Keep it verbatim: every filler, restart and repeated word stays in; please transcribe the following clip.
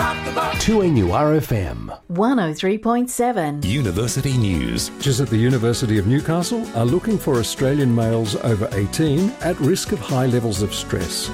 two N U R F M. one oh three point seven. University News. Teachers at the University of Newcastle are looking for Australian males over eighteen at risk of high levels of stress.